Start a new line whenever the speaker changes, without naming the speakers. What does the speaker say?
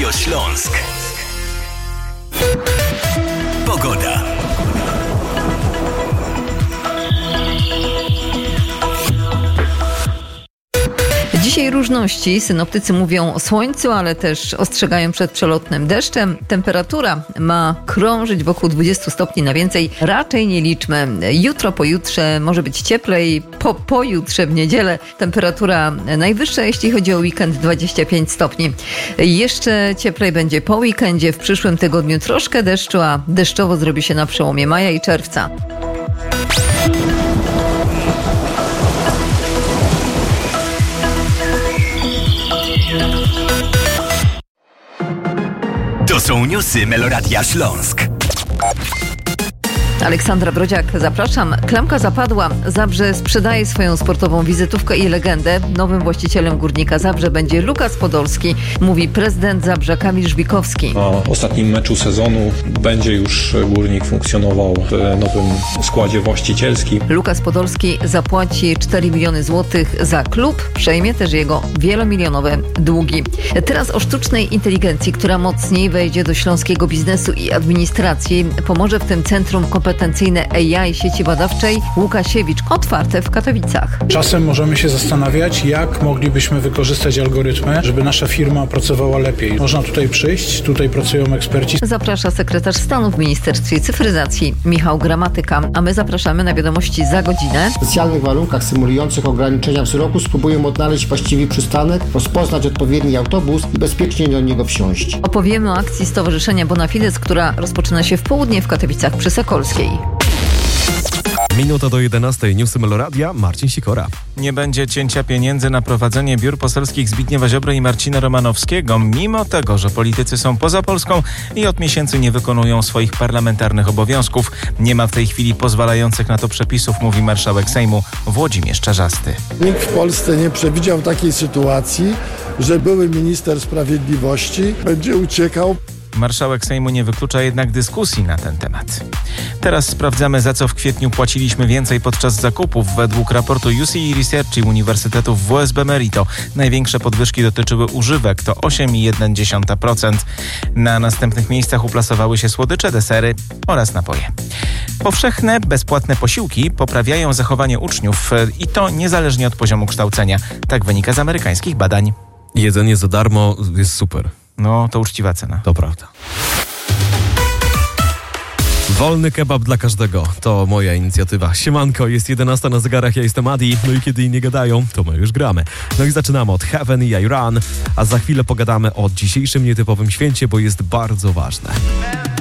Radio Śląsk. Pogoda.
Dzisiaj różności. Synoptycy mówią o słońcu, ale też ostrzegają przed przelotnym deszczem. Temperatura ma krążyć wokół 20 stopni na więcej. Raczej nie liczmy. Jutro, pojutrze może być cieplej. Pojutrze w niedzielę temperatura najwyższa, jeśli chodzi o weekend, 25 stopni. Jeszcze cieplej będzie po weekendzie. W przyszłym tygodniu troszkę deszczu, a deszczowo zrobi się na przełomie maja i czerwca.
To są newsy Meloradia Śląsk.
Aleksandra Brodziak, zapraszam. Klamka zapadła. Zabrze sprzedaje swoją sportową wizytówkę i legendę. Nowym właścicielem Górnika Zabrze będzie Lukas Podolski, mówi prezydent Zabrza Kamil Żbikowski.
Na ostatnim meczu sezonu będzie już Górnik funkcjonował w nowym składzie właścicielskim.
Lukas Podolski zapłaci 4 miliony złotych za klub. Przejmie też jego wielomilionowe długi. Teraz o sztucznej inteligencji, która mocniej wejdzie do śląskiego biznesu i administracji. Pomoże w tym Centrum Kompetencyjne AI Sieci Badawczej Łukasiewicz, otwarte w Katowicach.
Czasem możemy się zastanawiać, jak moglibyśmy wykorzystać algorytmy, żeby nasza firma pracowała lepiej. Można tutaj przyjść, tutaj pracują eksperci.
Zaprasza sekretarz stanu w Ministerstwie Cyfryzacji Michał Gramatyka, a my zapraszamy na wiadomości za godzinę.
W specjalnych warunkach symulujących ograniczenia wzroku spróbują odnaleźć właściwy przystanek, rozpoznać odpowiedni autobus i bezpiecznie do niego wsiąść.
Opowiemy o akcji Stowarzyszenia Bonafides, która rozpoczyna się w południe w Katowicach przy Sokolskiej.
Minuta do 11. Newsy Meloradia, Marcin Sikora.
Nie będzie cięcia pieniędzy na prowadzenie biur poselskich Zbigniewa Ziobry i Marcina Romanowskiego, mimo tego, że politycy są poza Polską i od miesięcy nie wykonują swoich parlamentarnych obowiązków. Nie ma w tej chwili pozwalających na to przepisów, mówi marszałek Sejmu Włodzimierz Czarzasty.
Nikt w Polsce nie przewidział takiej sytuacji, że były minister sprawiedliwości będzie uciekał.
Marszałek Sejmu nie wyklucza jednak dyskusji na ten temat. Teraz sprawdzamy, za co w kwietniu płaciliśmy więcej podczas zakupów. Według raportu UCI Research i Uniwersytetu WSB Merito największe podwyżki dotyczyły używek, to 8,1%. Na następnych miejscach uplasowały się słodycze, desery oraz napoje. Powszechne, bezpłatne posiłki poprawiają zachowanie uczniów i to niezależnie od poziomu kształcenia. Tak wynika z amerykańskich badań.
Jedzenie za darmo jest super.
No, to uczciwa cena.
To prawda. Wolny kebab dla każdego. To moja inicjatywa. Siemanko, jest 11 na zegarach, ja jestem Adi. No i kiedy inni gadają, to my już gramy. No i zaczynamy od Heaven i I Run, a za chwilę pogadamy o dzisiejszym nietypowym święcie, bo jest bardzo ważne.